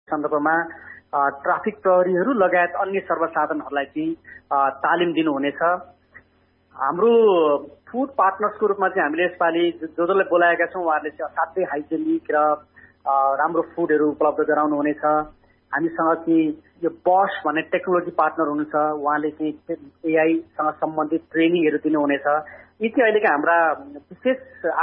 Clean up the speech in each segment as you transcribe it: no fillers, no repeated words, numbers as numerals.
सन्दर्भमा ट्राफिक प्रहरीहरू लगायत अन्य सर्वसाधारणहरूलाई चाहिँ तालिम दिनुहुनेछ। हाम्रो फुड पार्टनर्सको रूपमा चाहिँ हामीले यसपालि जसलाई बोलाएका छौँ उहाँहरूले चाहिँ असाध्यै हाइजेनिक र राम्रो फुडहरू उपलब्ध गराउनु हुनेछ। हामीसँग चाहिँ यो बस भन्ने टेक्नोलोजी पार्टनर हुनुहुन्छ, उहाँले चाहिँ एआईसँग सम्बन्धित ट्रेनिङहरू दिनुहुनेछ। यी चाहिँ अहिलेका हाम्रा विशेष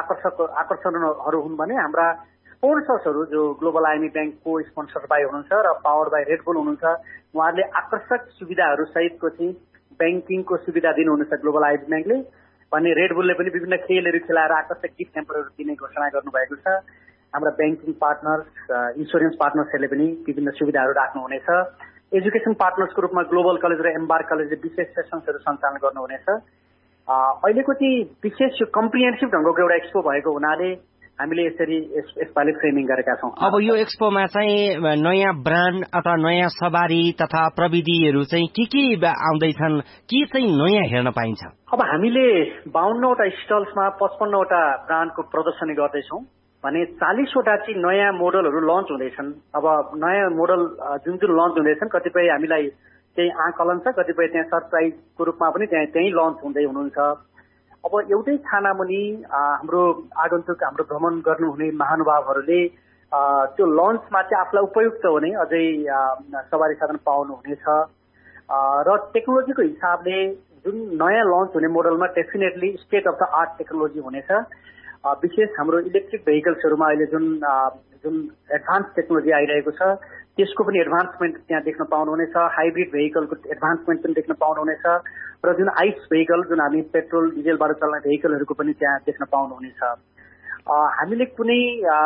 आकर्षणहरू हुन् भने हाम्रा स्पोन्सर्सहरू जो ग्लोबल आइएमई ब्याङ्कको स्पोन्सर बाई हुनुहुन्छ र पावर बाई रेडबुल हुनुहुन्छ, उहाँहरूले आकर्षक सुविधाहरू सहितको चाहिँ ब्याङ्किङको सुविधा दिनुहुनेछ ग्लोबल आइएमई ब्याङ्कले भने रेडबुलले पनि विभिन्न खेलहरू खेलाएर आकर्षक गिफ्ट ह्याम्परहरू दिने घोषणा गर्नुभएको छ। हाम्रा ब्याङ्किङ पार्टनर्स, इन्सुरेन्स पार्टनर्सहरूले पनि विभिन्न सुविधाहरू राख्नुहुनेछ। एजुकेसन पार्टनर्सको रूपमा ग्लोबल कलेज र एम्बार्क कलेजले विशेष सेसन्सहरू सञ्चालन गर्नुहुनेछ। अहिलेको चाहिँ विशेष यो कम्प्रिहेन्सिभ ढङ्गको एउटा एक्सपो भएको हुनाले हामीले यसरी यसपालि फ्रेमिङ गरेका छौँ। अब यो एक्सपोमा चाहिँ नयाँ ब्रान्ड अथवा नयाँ सवारी तथा प्रविधिहरू चाहिँ के आउँदैछन्, के चाहिँ नयाँ हेर्न पाइन्छ? अब हामीले 52वटा स्टल्समा 55वटा ब्रान्डको प्रदर्शनी गर्दैछौँ भने 40वटा चाहिँ नयाँ मोडलहरू लन्च हुँदैछन्। अब नयाँ मोडल जुन लन्च हुँदैछन् कतिपय हामीलाई त्यही आकलन छ, कतिपय त्यहाँ सरप्राइजको रूपमा पनि त्यहीँ लन्च हुँदै हुनुहुन्छ। अब एउटै छानामुनि हाम्रो आगन्तुक हाम्रो भ्रमण गर्नुहुने महानुभावहरूले त्यो लन्चमा चाहिँ आफूलाई उपयुक्त हुने अझै सवारी साधन पाउनुहुनेछ र टेक्नोलोजीको हिसाबले जुन नयाँ लन्च हुने मोडलमा definitely state of the art technology हुनेछ। विशेष हाम्रो इलेक्ट्रिक भेहिकल्सहरूमा अहिले जुन एडभान्स टेक्नोलोजी आइरहेको छ त्यसको पनि एडभान्समेन्ट त्यहाँ देख्न पाउनुहुनेछ। हाइब्रिड भेहिकलको एडभान्समेन्ट पनि देख्न पाउनुहुनेछ र जुन आइस भेहिकल जुन हामी पेट्रोल डिजेलबाट चल्ने भेहिकलहरूको पनि त्यहाँ देख्न पाउनुहुनेछ। हामीले कुनै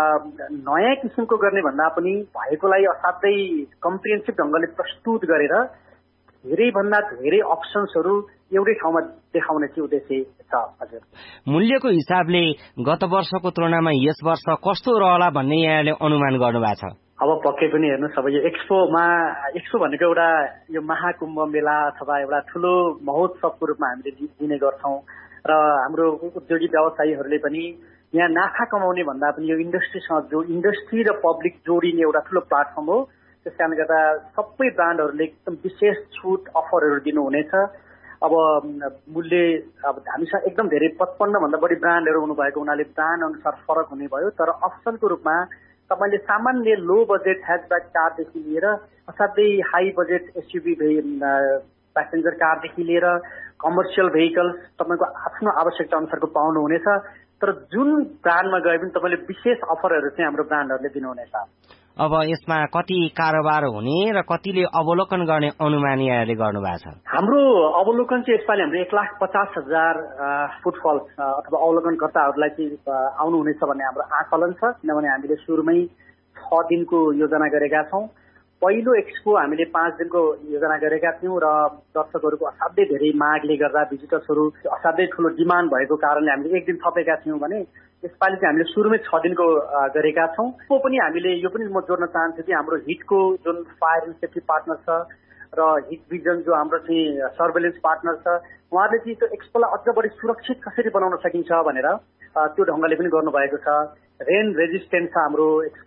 नयाँ किसिमको गर्ने भन्दा पनि भएकोलाई असाध्यै कम्प्रिहेन्सिभ ढङ्गले प्रस्तुत गरेर धेरैभन्दा धेरै अप्सन्सहरू एउटै ठाउँमा देखाउने चाहिँ उद्देश्य छ। हजुर, मूल्यको हिसाबले गत वर्षको तुलनामा यस वर्ष कस्तो रहला भन्ने यहाँले अनुमान गर्नुभएको छ? अब पक्कै पनि हेर्नुहोस्, अब यो एक्सपो भनेको एउटा यो महाकुम्भ मेला अथवा एउटा ठुलो महोत्सवको रूपमा हामीले दिने गर्छौँ र हाम्रो उद्योगी व्यवसायीहरूले पनि यहाँ नाफा कमाउने भन्दा पनि यो इन्डस्ट्री र पब्लिक जोडिने एउटा ठुलो प्लेटफर्म हो। त्यस कारणले गर्दा सबै ब्रान्डहरूले एकदम विशेष छुट अफरहरू दिनुहुनेछ। अब मूल्य अब हामीसँग एकदम धेरै 55 भन्दा बढी ब्रान्डहरू हुनुभएको हुनाले ब्रान्ड अनुसार फरक हुने भयो, तर अप्सनको रूपमा तपाईँले सामान्य लो बजेट ह्याचब्याक कारदेखि लिएर असाध्यै हाई बजेट एसयुभी प्यासेन्जर कारदेखि लिएर कमर्सियल भेहिकल्स तपाईँको आफ्नो आवश्यकता अनुसारको पाउनुहुनेछ। तर जुन ब्रान्डमा गए पनि तपाईँले विशेष अफरहरू चाहिँ हाम्रो ब्रान्डहरूले दिनुहुनेछ। अब यसमा कति कारोबार हुने र कतिले अवलोकन गर्ने अनुमान यहाँले गर्नुभएको छ? हाम्रो अवलोकन चाहिँ यसपालि हाम्रो 1,50,000 फुटफल अथवा अवलोकनकर्ताहरूलाई चाहिँ आउनुहुनेछ भन्ने हाम्रो आकलन छ। किनभने हामीले सुरुमै 6 दिनको योजना गरेका छौँ। पहिलो एक्सपो हामीले 5 दिनको योजना गरेका थियौँ र दर्शकहरूको असाध्यै धेरै मागले गर्दा भिजिटर्सहरू असाध्यै ठुलो डिमान्ड भएको कारणले हामीले 1 दिन थपेका थियौँ भने यसपालि चाहिँ हामीले सुरुमै 6 दिनको गरेका छौँ। त्यो पनि हामीले यो पनि म जोड्न चाहन्छु कि हाम्रो हिटको जुन फायर एन्ड सेफ्टी पार्टनर छ र हिट भिजन जो हाम्रो चाहिँ सर्भेलेन्स पार्टनर छ, उहाँले चाहिँ त्यो एक्सपोलाई अझ बढी सुरक्षित कसरी बनाउन सकिन्छ भनेर त्यो ढङ्गले पनि गर्नुभएको छ। रेन रेजिस्टेन्ट छ हाम्रो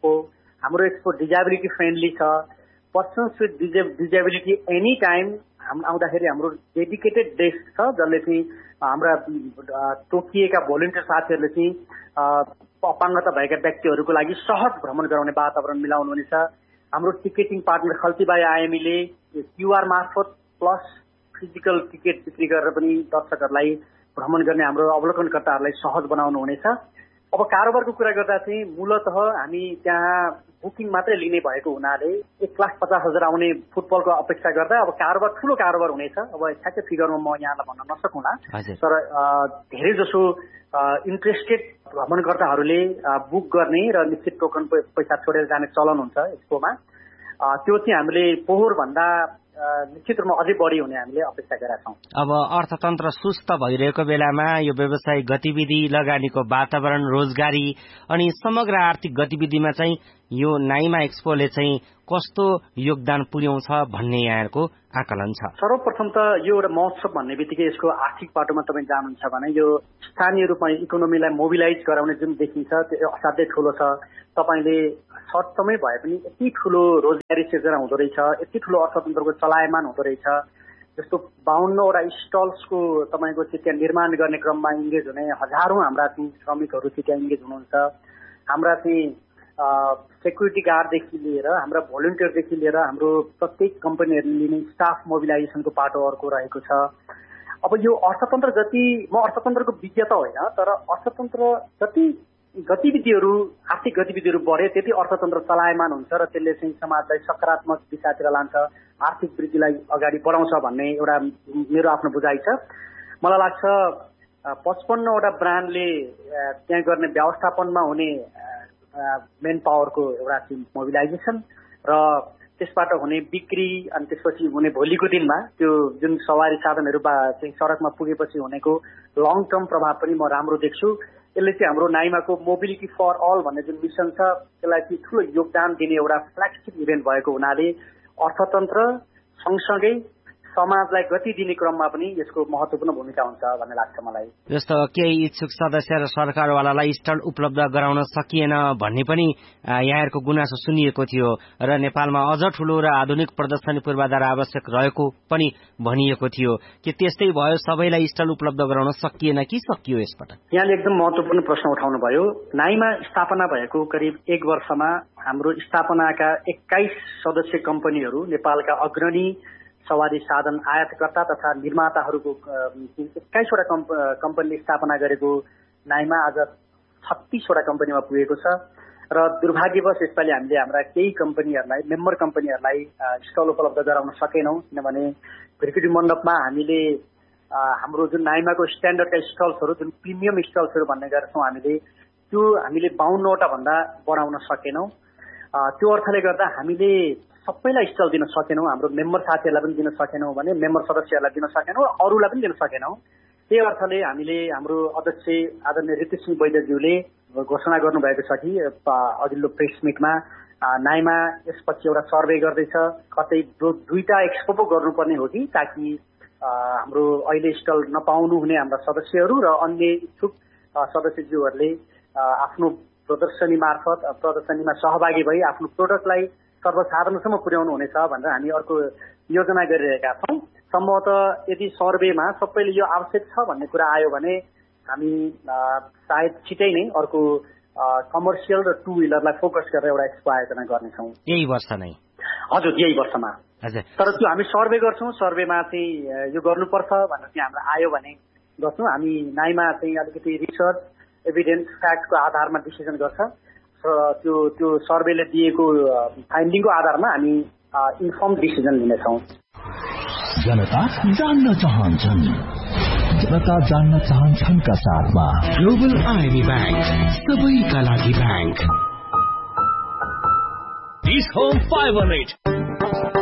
एक्सपो डिजेबिलिटी फ्रेन्डली छ। Persons with disability any time आउँदाखेरि हाम्रो डेडिकेटेड डेस्क छ जसले चाहिँ हाम्रा तोकिएका भोलिन्टियर साथीहरूले चाहिँ अपाङ्गता भएका व्यक्तिहरूको लागि सहज भ्रमण गराउने वातावरण मिलाउनु हुनेछ। हाम्रो टिकेटिङ पार्टनर खल्तीबाई आइएमईले क्युआर मार्फत प्लस फिजिकल टिकट बिक्री गरेर पनि दर्शकहरूलाई भ्रमण गर्ने हाम्रो अवलोकनकर्ताहरूलाई सहज बनाउनु हुनेछ। अब कारोबारको कुरा गर्दा चाहिँ मूलतः हामी त्यहाँ बुकिङ मात्रै लिने भएको हुनाले 1,50,000 आउने फुटबलको अपेक्षा गर्दा अब कारोबार ठुलो कारोबार हुनेछ। अब ठ्याक्कै फिगरमा म यहाँलाई भन्न नसकुँला, तर धेरै जसो इन्ट्रेस्टेड भ्रमणकर्ताहरूले बुक गर्ने र निश्चित टोकन पैसा छोडेर जाने चलन हुन्छ एक्सपोमा। त्यो चाहिँ हामीले पोहोर भन्दा निश्चित रूपमा अझै बढी हुने हामीले अपेक्षा गरेका छौँ। अब अर्थतन्त्र सुस्त भइरहेको बेलामा यो व्यावसायिक गतिविधि, लगानीको वातावरण, रोजगारी अनि समग्र आर्थिक गतिविधिमा चाहिँ यो नाइमा एक्सपोले चाहिँ कस्तो योगदान पुर्याउँछ भन्ने यहाँको आकलन छ? सर्वप्रथम त यो एउटा महोत्सव भन्ने बित्तिकै यसको आर्थिक बाटोमा तपाईँ जानुहुन्छ भने यो स्थानीय रूपमा इकोनोमीलाई मोबिलाइज गराउने जुन देखिन्छ त्यो असाध्यै ठुलो छ। तपाईँले सर्ट टर्मै भए पनि यति ठुलो रोजगारी सिर्जना हुँदो रहेछ, यति ठुलो अर्थतन्त्रको चलायमान हुँदो रहेछ। जस्तो 52वटा स्टल्सको तपाईँको चाहिँ त्यहाँ निर्माण गर्ने क्रममा इङ्गेज हुने हजारौं हाम्रा चाहिँ श्रमिकहरू चाहिँ त्यहाँ इङ्गेज हुनुहुन्छ। हाम्रा चाहिँ सेक्युरिटी गार्डदेखि लिएर हाम्रा भोलिन्टियरदेखि लिएर हाम्रो प्रत्येक कम्पनीहरूले लिने स्टाफ मोबिलाइजेसनको पाटो अर्को रहेको छ। अब यो अर्थतन्त्र जति, म अर्थतन्त्रको विज्ञ त होइन, तर अर्थतन्त्र जति गतिविधिहरू, आर्थिक गतिविधिहरू बढे त्यति अर्थतन्त्र चलायमान हुन्छ र त्यसले चाहिँ समाजलाई सकारात्मक दिशातिर लान्छ, आर्थिक वृद्धिलाई अगाडि बढाउँछ भन्ने एउटा मेरो आफ्नो बुझाइ छ। मलाई लाग्छ 55वटा ब्रान्डले त्यहाँ गर्ने व्यवस्थापनमा हुने मेन पावरको एउटा चाहिँ मोबिलाइजेसन र त्यसबाट हुने बिक्री अनि त्यसपछि हुने भोलिको दिनमा त्यो जुन सवारी साधनहरू चाहिँ सडकमा पुगेपछि हुनेको लङ टर्म प्रभाव पनि म राम्रो देख्छु। यसले चाहिँ हाम्रो नाइमाको मोबिलिटी फर अल भन्ने जुन मिसन छ त्यसलाई चाहिँ ठुलो योगदान दिने एउटा फ्ल्यागशिप इभेन्ट भएको हुनाले अर्थतन्त्र सँगसँगै समाजलाई गति दिने क्रममा पनि यसको महत्त्वपूर्ण भूमिका हुन्छ भन्ने लाग्छ मलाई। जस्तो केही इच्छुक सदस्य र सरकारवालालाई स्टल उपलब्ध गराउन सकिएन भन्ने पनि यहाँहरूको गुनासो सुनिएको थियो र नेपालमा अझ ठूलो र आधुनिक प्रदर्शनी पूर्वाधार आवश्यक रहेको पनि भनिएको थियो कि त्यस्तै भयो, सबैलाई स्टल उपलब्ध गराउन सकिएन कि सकियो? यसबाट यहाँले एकदम महत्त्वपूर्ण प्रश्न उठाउनु भयो। नाइमा स्थापना भएको करिब 1 वर्षमा हाम्रो स्थापनाका 21 सदस्य कम्पनीहरू, नेपालका अग्रणी सवारी साधन आयातकर्ता तथा निर्माताहरूको 21वटा कम्पनीले स्थापना गरेको नाइमा आज 36वटा कम्पनीमा पुगेको छ र दुर्भाग्यवश यसपालि हामीले हाम्रा केही कम्पनीहरूलाई, मेम्बर कम्पनीहरूलाई स्टल उपलब्ध गराउन सकेनौं, किनभने भिरकुटी मण्डपमा हामीले हाम्रो जुन नाइमाको स्ट्यान्डर्डका स्टल्सहरू, जुन प्रिमियम स्टल्सहरू भन्ने गर्छौं हामीले, त्यो हामीले 52वटा भन्दा बढाउन सकेनौं। त्यो अर्थले गर्दा हामीले सबैलाई स्टल दिन सकेनौं, हाम्रो मेम्बर साथीहरूलाई पनि दिन सकेनौं भने मेम्बर सदस्यहरूलाई दिन सकेनौं, अरूलाई पनि दिन सकेनौं। त्यही अर्थले हामीले हाम्रो अध्यक्ष आदरणीय ऋतुसिंह वैद्यज्यूले घोषणा गर्नुभएको छ कि अघिल्लो प्रेस मिटमा नाइमा यसपछि एउटा सर्वे गर्दैछ, कतै 2टा एक्सपो पो गर्नुपर्ने हो कि, ताकि हाम्रो अहिले स्टल नपाउनु हुने हाम्रा सदस्यहरू र अन्य इच्छुक सदस्यज्यूहरूले आफ्नो प्रदर्शनी मार्फत प्रदर्शनीमा सहभागी भई आफ्नो प्रोडक्टलाई सर्वसाधारणसम्म पुर्याउनु हुनेछ भनेर हामी अर्को योजना गरिरहेका छौं। सम्भवतः यदि सर्वेमा सबैले यो आवश्यक छ भन्ने कुरा आयो भने हामी सायद छिटै नै अर्को कमर्सियल र 2 व्हीलरलाई फोकस गरेर एउटा एक्सपो आयोजना गर्नेछौं। यही वर्ष नै? हजुर, यही वर्षमा। तर त्यो हामी सर्वे गर्छौं, सर्वेमा चाहिँ यो गर्नुपर्छ भनेर चाहिँ हाम्रो आयो भने गर्छौं। हामी नाइमा चाहिँ अलिकति रिसर्च, एभिडेन्स, फ्याक्टको आधारमा डिसिजन गर्छ र त्यो सर्वेले दिएको फाइन्डिङको आधारमा हामी इन्फर्म डिसिजन लिनेछौँ। जनता जान्न चाहन्छन्, जनता जान्न चाहन्छन् का साथमा ग्लोबल आइबी बैंक, सबैका लागि बैंक। This Home 508